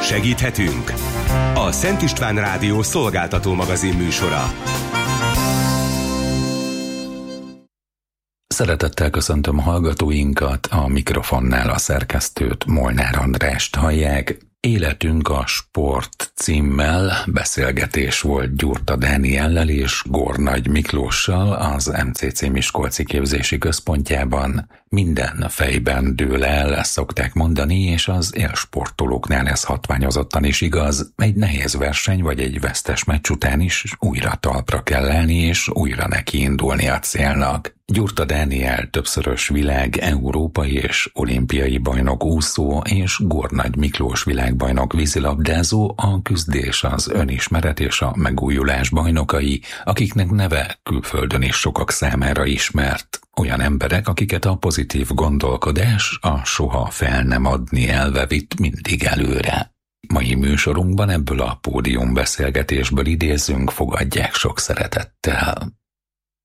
Segíthetünk? A Szent István Rádió szolgáltató magazin műsora. Szeretettel köszöntöm a hallgatóinkat, a mikrofonnál a szerkesztőt, Molnár Andrást hallják. Életünk a sport címmel beszélgetés volt Gyurta Dániellel és Gornagy Miklóssal az MCC Miskolci Képzési Központjában. Minden fejben dől el, szokták mondani, és az élsportolóknál ez hatványozottan is igaz. Egy nehéz verseny vagy egy vesztes meccs után is újra talpra kell állni, és újra neki indulni a célnak. Gyurta Dániel többszörös világ, európai és olimpiai bajnok úszó, és Gornagy Miklós világbajnok vízilabdázó, a küzdés, az önismeret és a megújulás bajnokai, akiknek neve külföldön is sokak számára ismert. Olyan emberek, akiket a pozitív gondolkodás, a soha fel nem adni elve vitt mindig előre. Mai műsorunkban ebből a pódiumbeszélgetésből idézünk, fogadják sok szeretettel.